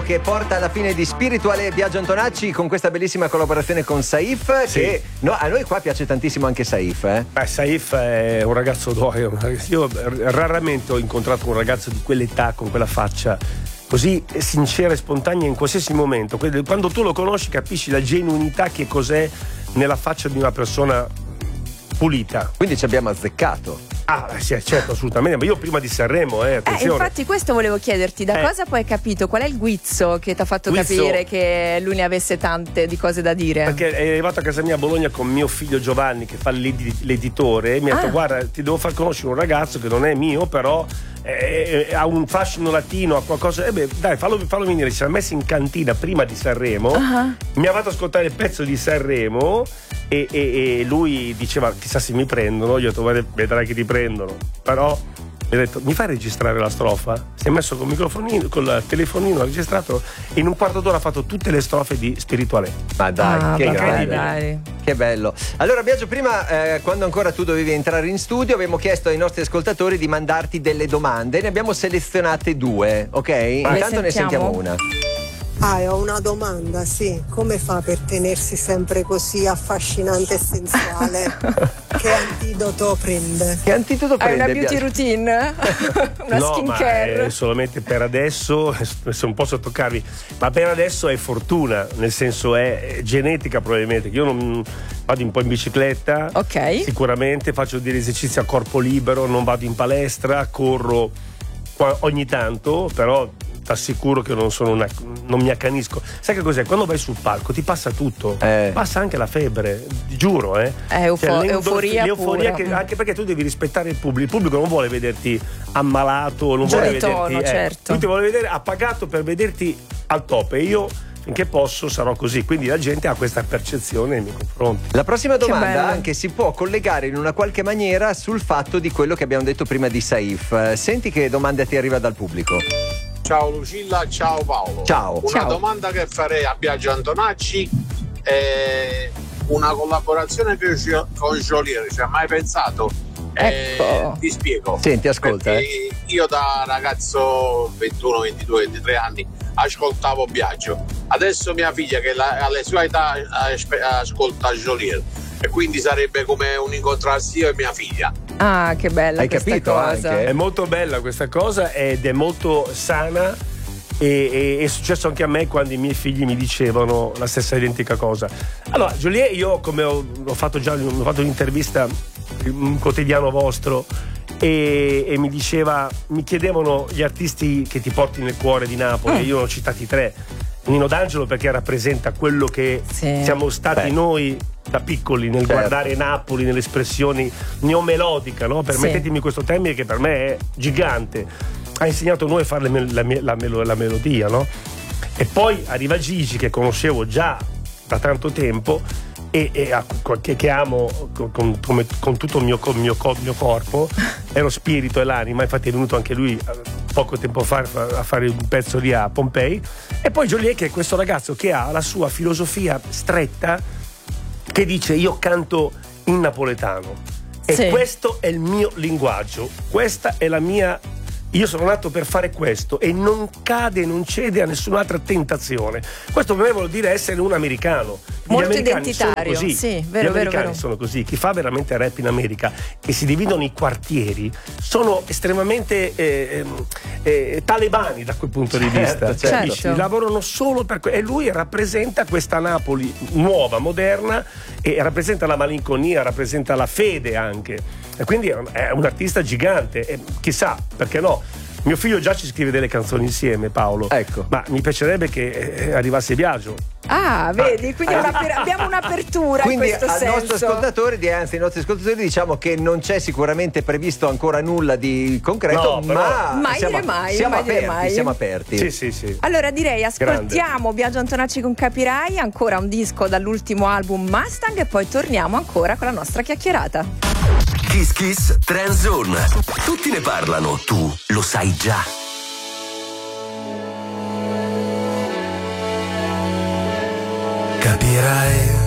Biagio che porta alla fine di Spirituale Biagio Antonacci con questa bellissima collaborazione con Saif, Sì. che a noi qua piace tantissimo anche Saif. Beh, Saif è un ragazzo d'oro. Io raramente ho incontrato un ragazzo di quell'età con quella faccia così sincera e spontanea in qualsiasi momento. Quando tu lo conosci capisci la genuinità che cos'è nella faccia di una persona pulita. Quindi ci abbiamo azzeccato. Ah, sì, certo, assolutamente. Ma io prima di Sanremo, attenzione. Infatti questo volevo chiederti, da cosa poi hai capito? Qual è il guizzo che ti ha fatto capire che lui ne avesse tante di cose da dire? Perché è arrivato a casa mia a Bologna con mio figlio Giovanni che fa l'editore e mi ha detto guarda, ti devo far conoscere un ragazzo che non è mio, però ha un fascino latino, ha qualcosa. Dai, fallo venire. Ci siamo messi in cantina prima di Sanremo. Mi ha fatto ascoltare il pezzo di Sanremo e lui diceva chissà se mi prendono. Io ho detto vedrai che ti prendono, però mi ha detto mi fai registrare la strofa? Si è messo col microfonino, col telefonino, ha registrato e in un quarto d'ora ha fatto tutte le strofe di Spirituale. Ma dai, che grande. Dai. Che bello. Allora Biagio, prima quando ancora tu dovevi entrare in studio abbiamo chiesto ai nostri ascoltatori di mandarti delle domande, ne abbiamo selezionate 2, ok? Intanto ne sentiamo una. Ho una domanda, sì. Come fa per tenersi sempre così affascinante e sensuale? Che antidoto prende? Che antidoto prende? Hai una beauty routine? Una skincare? No, ma solamente per adesso, se non posso toccarvi, ma per adesso è fortuna, nel senso è genetica probabilmente. Io non vado un po' in bicicletta, ok, sicuramente faccio degli esercizi a corpo libero, non vado in palestra, corro ogni tanto, però t'assicuro che non mi accanisco. Sai che cos'è? Quando vai sul palco ti passa tutto, passa anche la febbre, giuro, euforia l'euforia anche perché tu devi rispettare il pubblico non vuole vederti ammalato, non vuole vederti certo. lui ti vuole vedere appagato per vederti al top, e io finché posso sarò così, quindi la gente ha questa percezione nei miei confronti. La prossima domanda anche si può collegare in una qualche maniera sul fatto di quello che abbiamo detto prima di Saif. Senti che domanda ti arriva dal pubblico. Ciao Lucilla, ciao Paolo. Ciao. Una domanda che farei a Biagio Antonacci è una collaborazione con Joliet, ci hai mai pensato? Ecco. Ti spiego. Senti, ascolta. Io da ragazzo 21, 22, 23 anni ascoltavo Biagio. Adesso mia figlia che alle sue età ascolta Joliet e quindi sarebbe come un incontrarsi io e mia figlia. Ah, che bella. Hai questa capito cosa. anche? È molto bella questa cosa ed è molto sana e è successo anche a me quando i miei figli mi dicevano la stessa identica cosa. Allora, Joliet, io come ho fatto un'intervista in un quotidiano vostro e mi chiedevano gli artisti che ti porti nel cuore di Napoli, io ne ho citati 3. Nino D'Angelo perché rappresenta quello che siamo stati noi da piccoli nel guardare Napoli, nell'espressione neomelodica, no? Permettetemi questo termine che per me è gigante. Ha insegnato a noi a fare la melodia, no? E poi arriva Gigi che conoscevo già da tanto tempo che amo con tutto il mio corpo, è lo spirito e l'anima. Infatti è venuto anche lui poco tempo fa a fare un pezzo lì a Pompei. E poi Joliet che è questo ragazzo che ha la sua filosofia stretta, che dice io canto in napoletano e questo è il mio linguaggio, questa è la mia, io sono nato per fare questo e non cede a nessun'altra tentazione. Questo per me vuol dire essere un americano. Molto identitario, così. Sì, vero, gli americani vero. sono così. Chi fa veramente rap in America, che si dividono i quartieri, sono estremamente talebani da quel punto di vista. Certo. Lavorano solo per e lui rappresenta questa Napoli nuova, moderna, e rappresenta la malinconia, rappresenta la fede anche. E quindi è un artista gigante. E chissà, perché no? Mio figlio già ci scrive delle canzoni insieme, Paolo. Ecco. Ma mi piacerebbe che arrivasse Biagio. Ah, vedi, quindi abbiamo un'apertura quindi in questo senso. Nostro ascoltatore, anzi ai nostri ascoltatori diciamo che non c'è sicuramente previsto ancora nulla di concreto, No, però mai siamo aperti. Sì. Allora direi ascoltiamo Biagio Antonacci con Capirai, ancora un disco dall'ultimo album Mustang e poi torniamo ancora con la nostra chiacchierata. Kiss Kiss Trend Zone. Tutti ne parlano, tu lo sai già. Capirai